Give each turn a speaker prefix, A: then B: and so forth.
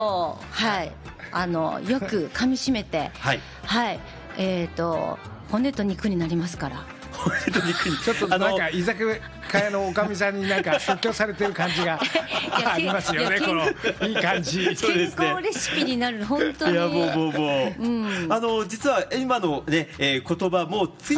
A: はい、よく噛み締めて、
B: はい、
A: はい、骨と肉になりますから。
C: ちょっとなんか居酒屋のおかみさんになんか説教されてる感じがありますよね。このいい感じ。
A: 健康レシピになる、本当に。
B: いやもう、実は今のね、言葉もつい